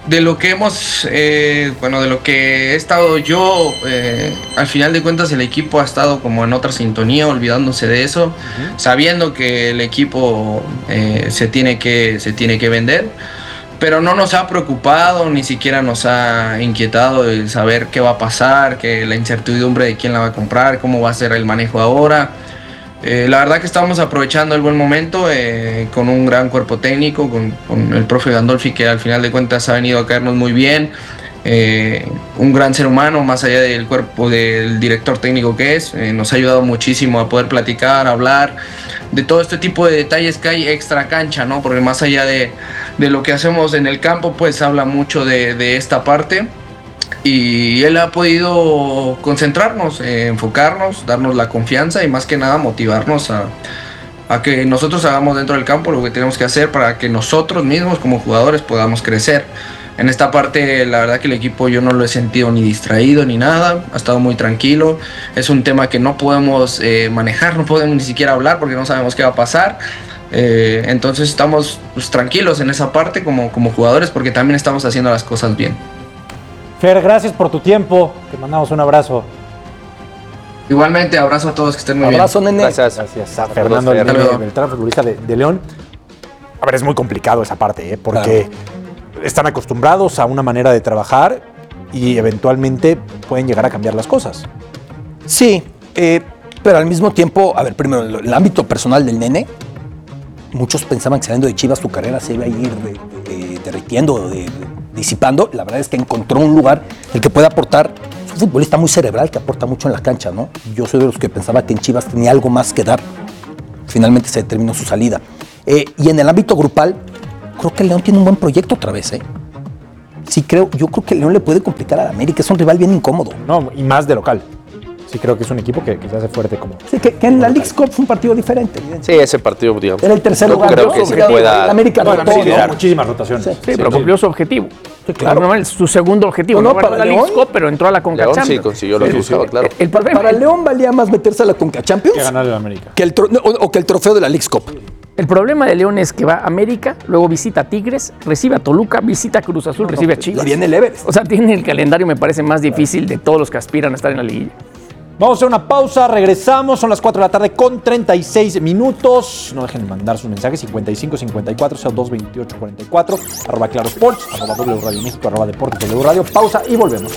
Speaker 5: de lo que hemos, eh, bueno, de lo que he estado yo, eh, al final de cuentas el equipo ha estado como en otra sintonía, olvidándose de eso, uh-huh. sabiendo que el equipo eh, se tiene que, se tiene que vender, pero no nos ha preocupado, ni siquiera nos ha inquietado el saber qué va a pasar, que la incertidumbre de quién la va a comprar, cómo va a ser el manejo ahora. Eh, la verdad que estamos aprovechando el buen momento eh, con un gran cuerpo técnico, con, con el profe Gandolfi, que al final de cuentas ha venido a caernos muy bien, eh, un gran ser humano más allá del cuerpo del director técnico que es, eh, nos ha ayudado muchísimo a poder platicar, hablar de todo este tipo de detalles que hay extra cancha, ¿no? Porque más allá de, de lo que hacemos en el campo, pues habla mucho de, de esta parte. Y él ha podido concentrarnos, eh, enfocarnos, darnos la confianza y más que nada motivarnos a, a que nosotros hagamos dentro del campo lo que tenemos que hacer para que nosotros mismos como jugadores podamos crecer. En esta parte la verdad que el equipo yo no lo he sentido ni distraído ni nada, ha estado muy tranquilo. Es un tema que no podemos eh, manejar, no podemos ni siquiera hablar porque no sabemos qué va a pasar. Eh, entonces estamos pues, tranquilos en esa parte como, como jugadores porque también estamos haciendo las cosas bien.
Speaker 10: Fer, gracias por tu tiempo. Te mandamos un abrazo.
Speaker 5: Igualmente, abrazo a todos, que estén muy
Speaker 11: abrazo,
Speaker 5: bien.
Speaker 11: Abrazo,
Speaker 5: nene.
Speaker 11: Gracias.
Speaker 10: Gracias a Fernando el Nene Beltrán, futbolista de, de León. A ver, es muy complicado esa parte, ¿eh? Porque claro. están acostumbrados a una manera de trabajar y eventualmente pueden llegar a cambiar las cosas.
Speaker 11: Sí, eh, pero al mismo tiempo, a ver, primero, el, el ámbito personal del Nene, muchos pensaban que saliendo de Chivas tu carrera se iba a ir de, de, derritiendo, de, de, disipando. La verdad es que encontró un lugar el que puede aportar. Es un futbolista muy cerebral que aporta mucho en la cancha, ¿no? Yo soy de los que pensaba que en Chivas tenía algo más que dar. Finalmente se determinó su salida. Eh, y en el ámbito grupal, creo que el León tiene un buen proyecto otra vez, ¿eh? Sí, creo, yo creo que el León le puede complicar a la América. Es un rival bien incómodo.
Speaker 10: No, y más de local. Sí, creo que es un equipo que, que se hace fuerte como...
Speaker 11: Sí, que, que en la Leagues Cup fue un partido diferente.
Speaker 12: Sí, ese partido, digamos.
Speaker 11: Era el tercer
Speaker 12: no
Speaker 11: lugar.
Speaker 12: creo que se pueda...
Speaker 11: La América
Speaker 10: no, no, no, muchísimas rotaciones.
Speaker 13: Sí, sí,
Speaker 10: sí
Speaker 13: pero
Speaker 10: sí.
Speaker 13: cumplió su objetivo.
Speaker 11: Sí, claro.
Speaker 13: Es su segundo objetivo.
Speaker 11: No, no,
Speaker 13: no
Speaker 11: para
Speaker 13: la
Speaker 11: León,
Speaker 13: Leagues Cup, pero entró a la Conca
Speaker 12: León
Speaker 13: Champions.
Speaker 12: sí consiguió lo que
Speaker 10: sí,
Speaker 12: buscaba,
Speaker 10: sí.
Speaker 12: claro.
Speaker 13: El problema,
Speaker 11: para León valía más meterse a la Conca Champions
Speaker 10: que ganar el América.
Speaker 11: Que el tro- o, o que el trofeo de la Leagues Cup.
Speaker 13: El problema de León es que va a América, luego visita a Tigres, recibe a Toluca, visita a Cruz Azul,
Speaker 11: No,
Speaker 13: recibe
Speaker 11: no,
Speaker 13: a Chivas.
Speaker 11: Y viene el Everest.
Speaker 13: O sea, tiene el calendario, me parece, más difícil de todos los que aspiran a estar en la liguilla.
Speaker 10: Vamos a hacer una pausa, regresamos, son las cuatro de la tarde con treinta y seis minutos. No dejen de mandar sus mensajes, cincuenta y cinco cincuenta y cuatro cero dos veintiocho cuarenta y cuatro, arroba Claro Sports, arroba W Radio México, arroba Deportes W Radio. Pausa y volvemos.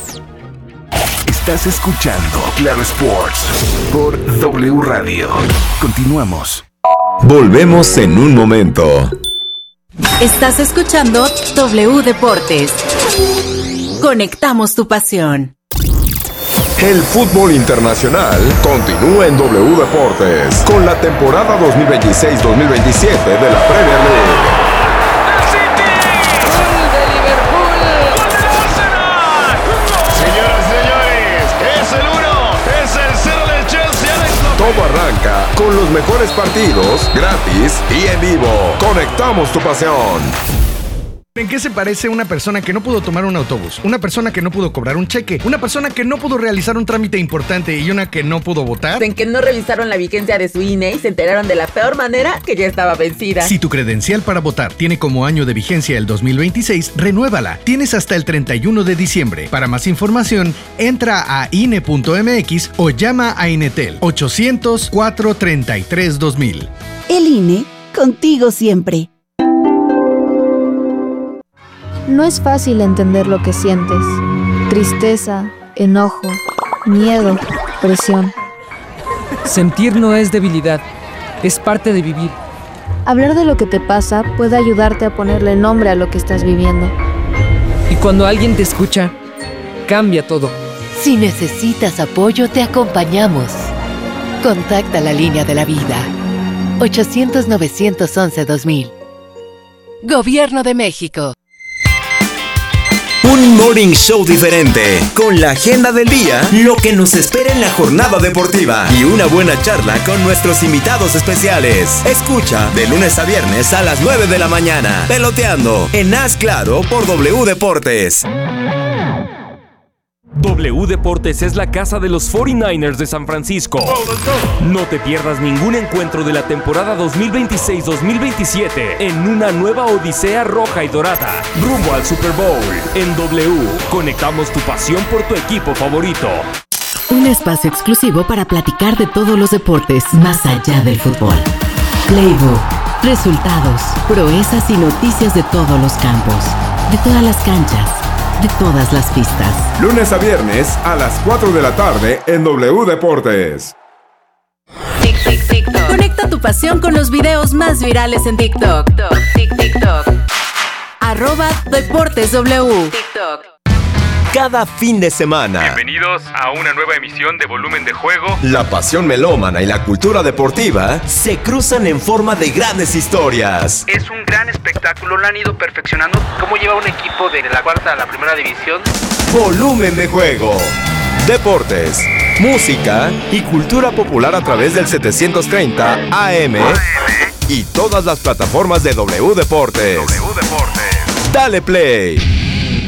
Speaker 3: Estás escuchando Claro Sports por W Radio. Continuamos.
Speaker 20: Volvemos en un momento.
Speaker 1: Estás escuchando W Deportes. Conectamos tu pasión.
Speaker 15: El fútbol internacional continúa en W Deportes con la temporada dos mil veintiséis dos mil veintisiete de la Premier League. Todo arranca con los mejores partidos, gratis y en vivo. Conectamos tu pasión.
Speaker 6: ¿En qué se parece una persona que no pudo tomar un autobús? Una persona que no pudo cobrar un cheque, una persona que no pudo realizar un trámite importante y una que no pudo votar.
Speaker 7: En que no revisaron la vigencia de su I N E y se enteraron de la peor manera que ya estaba vencida.
Speaker 6: Si tu credencial para votar tiene como año de vigencia el dos mil veintiséis, renuévala. Tienes hasta el treinta y uno de diciembre. Para más información, entra a I N E punto M X o llama a Inetel ochocientos, cuatrocientos treinta y tres, dos mil.
Speaker 8: El I N E, contigo siempre.
Speaker 24: No es fácil entender lo que sientes. Tristeza, enojo, miedo, presión.
Speaker 25: Sentir no es debilidad, es parte de vivir.
Speaker 24: Hablar de lo que te pasa puede ayudarte a ponerle nombre a lo que estás viviendo.
Speaker 25: Y cuando alguien te escucha, cambia todo.
Speaker 1: Si necesitas apoyo, te acompañamos. Contacta la línea de la vida. ochocientos, novecientos once, dos mil. Gobierno de México.
Speaker 20: Un morning show diferente, con la agenda del día, lo que nos espera en la jornada deportiva y una buena charla con nuestros invitados especiales. Escucha de lunes a viernes a las nueve de la mañana, Peloteando en Haz Claro por W Deportes.
Speaker 4: W Deportes es la casa de los cuarenta y nueve ers de San Francisco. No te pierdas ningún encuentro de la temporada dos mil veintiséis dos mil veintisiete en una nueva odisea roja y dorada, rumbo al Super Bowl. En W, conectamos tu pasión por tu equipo favorito.
Speaker 1: Un espacio exclusivo para platicar de todos los deportes más allá del fútbol. Playbook, resultados, proezas y noticias de todos los campos, de todas las canchas, de todas las pistas.
Speaker 15: Lunes a viernes a las cuatro de la tarde en W Deportes.
Speaker 1: Tic, tic, TikTok. Conecta tu pasión con los videos más virales en TikTok. Tic, TikTok. Arroba Deportes W. TikTok.
Speaker 20: Cada fin de semana.
Speaker 21: Bienvenidos a una nueva emisión de Volumen de Juego.
Speaker 20: La pasión melómana y la cultura deportiva se cruzan en forma de grandes historias.
Speaker 22: Es un gran espectáculo, lo han ido perfeccionando. ¿Cómo lleva un equipo de la cuarta a la primera división?
Speaker 20: Volumen de Juego. Deportes, música y cultura popular a través del setecientos treinta A M y todas las plataformas de W Deportes.
Speaker 21: W Deportes.
Speaker 20: Dale play.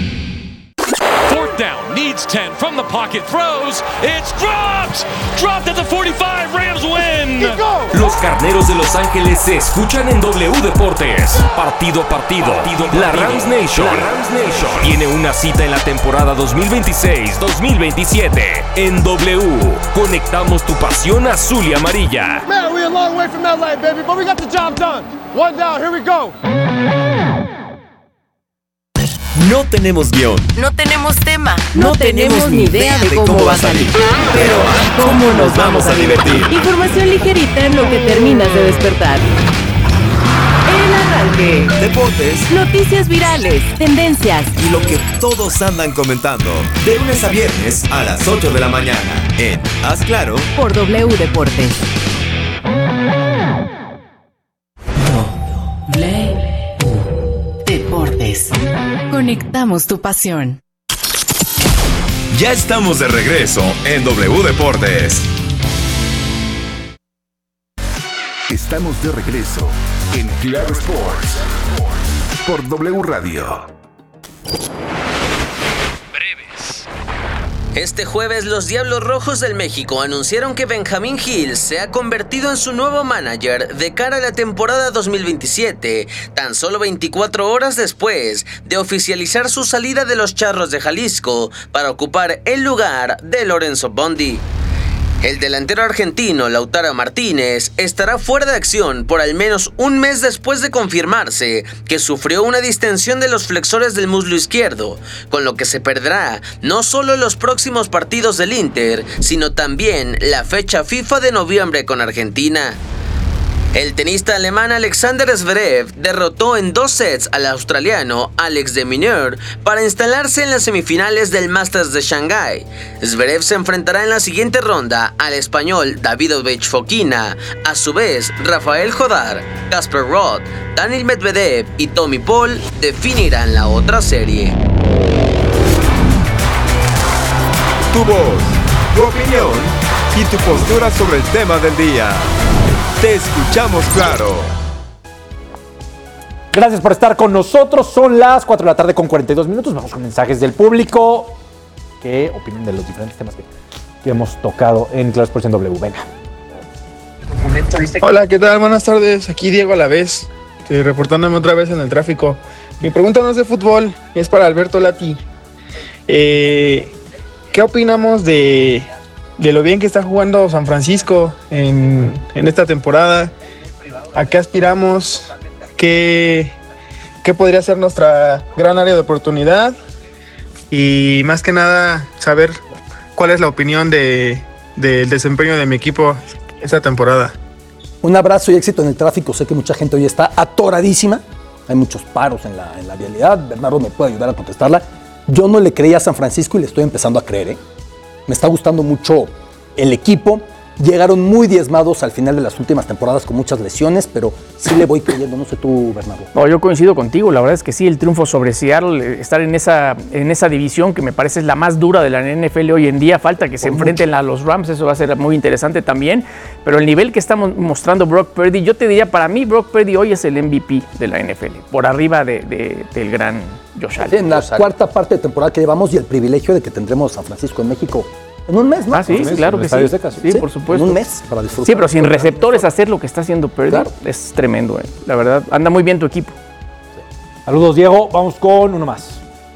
Speaker 9: Down, needs ten, from the pocket, throws, it's dropped! Dropped at the forty-five, Rams win!
Speaker 4: Los Carneros de Los Ángeles se escuchan en W Deportes. Partido a partido, partido, partido. La Rams Nation, la Rams Nation tiene una cita en la temporada dos mil veintiséis dos mil veintisiete. En W, conectamos tu pasión azul y amarilla.
Speaker 18: Man, we're a long way from L A, baby, but we got the job done. One down, here we go.
Speaker 20: No tenemos guión.
Speaker 1: No tenemos tema.
Speaker 7: No, no tenemos, tenemos ni idea de cómo, cómo va a salir.
Speaker 20: Pero ¿cómo nos vamos a divertir?
Speaker 7: Información ligerita en lo que terminas de despertar. El arranque.
Speaker 20: Deportes.
Speaker 1: Noticias virales. Tendencias.
Speaker 20: Y lo que todos andan comentando. De lunes a viernes a las ocho de la mañana. En Haz Claro.
Speaker 1: Por W Deportes. W Deportes. Conectamos tu pasión.
Speaker 20: Ya estamos de regreso en W Deportes.
Speaker 3: Estamos de regreso en Claro Sports por W Radio.
Speaker 14: Este jueves, los Diablos Rojos del México anunciaron que Benjamín Gil se ha convertido en su nuevo manager de cara a la temporada dos mil veintisiete, tan solo veinticuatro horas después de oficializar su salida de los Charros de Jalisco para ocupar el lugar de Lorenzo Bondi. El delantero argentino Lautaro Martínez estará fuera de acción por al menos un mes después de confirmarse que sufrió una distensión de los flexores del muslo izquierdo, con lo que se perderá no solo los próximos partidos del Inter, sino también la fecha FIFA de noviembre con Argentina. El tenista alemán Alexander Zverev derrotó en dos sets al australiano Alex de Minaur para instalarse en las semifinales del Masters de Shanghái. Zverev se enfrentará en la siguiente ronda al español Davidovich Fokina. A su vez, Rafael Jodar, Casper Ruud, Daniil Medvedev y Tommy Paul definirán la otra serie.
Speaker 20: Tu voz, tu opinión y tu postura sobre el tema del día. Te escuchamos claro.
Speaker 10: Gracias por estar con nosotros. Son las cuatro de la tarde con cuarenta y dos minutos. Vamos con mensajes del público. ¿Qué opinan de los diferentes temas que, que hemos tocado en Claro Sports en W? Venga.
Speaker 23: Hola, ¿qué tal? Buenas tardes. Aquí Diego Alavés, eh, reportándome otra vez en el tráfico. Mi pregunta no es de fútbol, es para Alberto Lati. Eh, ¿Qué opinamos de... de lo bien que está jugando San Francisco en, en esta temporada? ¿A qué aspiramos? ¿Qué, ¿Qué podría ser nuestra gran área de oportunidad? Y más que nada, saber cuál es la opinión de, del desempeño de mi equipo esta temporada.
Speaker 11: Un abrazo y éxito en el tráfico. Sé que mucha gente hoy está atoradísima. Hay muchos paros en la, en la vialidad. Bernardo me puede ayudar a contestarla. Yo no le creía a San Francisco y le estoy empezando a creer, ¿eh? Me está gustando mucho el equipo. Llegaron muy diezmados al final de las últimas temporadas con muchas lesiones, pero sí le voy creyendo. No sé tú, Bernardo.
Speaker 13: No, yo coincido contigo. La verdad es que sí, el triunfo sobre Seattle, estar en esa, en esa división que me parece es la más dura de la N F L hoy en día. Falta que se enfrenten a los Rams, eso va a ser muy interesante también. Pero el nivel que está mostrando Brock Purdy, yo te diría, para mí Brock Purdy hoy es el M V P de la N F L, por arriba de, de, del gran Josh Allen.
Speaker 11: En la cuarta parte de temporada que llevamos y el privilegio de que tendremos a San Francisco en México en un mes, ¿no?
Speaker 13: Ah, sí,
Speaker 11: mes,
Speaker 13: claro que sí. Sí, sí, por supuesto.
Speaker 11: En un mes para disfrutar.
Speaker 13: Sí, pero sin receptores hacer lo que está haciendo Purdy, claro, es tremendo, eh. La verdad, anda muy bien tu equipo.
Speaker 10: Sí. Saludos, Diego. Vamos con uno más.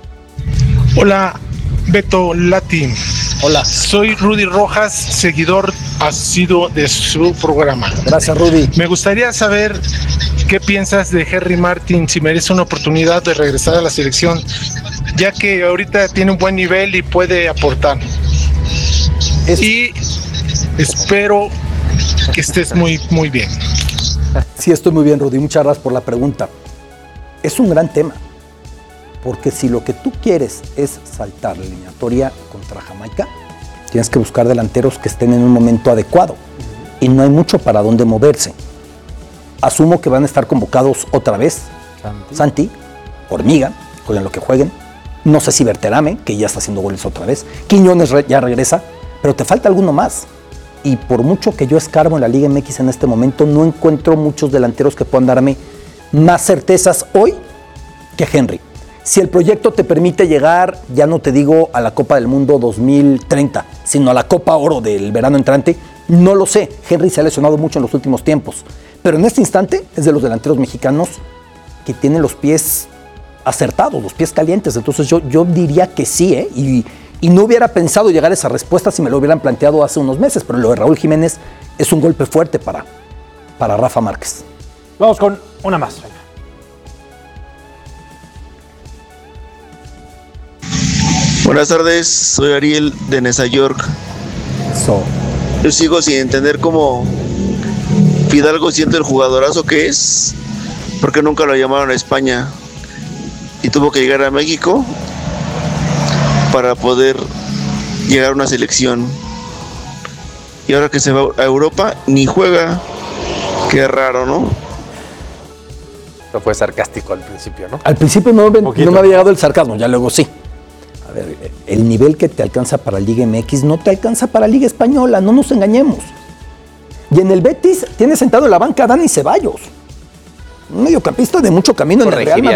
Speaker 2: Hola, Beto Lati.
Speaker 11: Hola.
Speaker 2: Soy Rudy Rojas, seguidor asiduo de su programa.
Speaker 11: Gracias, Rudy.
Speaker 2: Me gustaría saber qué piensas de Henry Martin, si merece una oportunidad de regresar a la selección, ya que ahorita tiene un buen nivel y puede aportar. Es... Y espero que estés muy, muy bien.
Speaker 11: Sí, estoy muy bien, Rudy. Muchas gracias por la pregunta. Es un gran tema, porque si lo que tú quieres es saltar la eliminatoria contra Jamaica, tienes que buscar delanteros que estén en un momento adecuado y no hay mucho para dónde moverse. Asumo que van a estar convocados otra vez Santi, Santi Hormiga, jueguen lo que jueguen. No sé si Berterame, que ya está haciendo goles otra vez. Quiñones re- ya regresa, pero te falta alguno más. Y por mucho que yo escarbo en la Liga M X en este momento, no encuentro muchos delanteros que puedan darme más certezas hoy que Henry. Si el proyecto te permite llegar, ya no te digo a la Copa del Mundo dos mil treinta, sino a la Copa Oro del verano entrante, no lo sé. Henry se ha lesionado mucho en los últimos tiempos. Pero en este instante es de los delanteros mexicanos que tienen los pies acertados, los pies calientes. Entonces yo, yo diría que sí, ¿eh? Y, y no hubiera pensado llegar a esa respuesta si me lo hubieran planteado hace unos meses, pero lo de Raúl Jiménez es un golpe fuerte para, para Rafa Márquez.
Speaker 10: Vamos con una más.
Speaker 5: Buenas tardes, soy Ariel de Nesa York.
Speaker 11: So.
Speaker 5: Yo sigo sin entender cómo Fidalgo siente el jugadorazo que es, porque nunca lo llamaron a España y tuvo que llegar a México para poder llegar a una selección. Y ahora que se va a Europa, ni juega. Qué raro, ¿no?
Speaker 12: No fue sarcástico al principio, ¿no?
Speaker 11: Al principio no, me, no me había llegado el sarcasmo, ya luego sí. A ver, el nivel que te alcanza para Liga M X no te alcanza para Liga Española, no nos engañemos. Y en el Betis tiene sentado en la banca a Dani Ceballos, un mediocampista de mucho camino en el Real Madrid.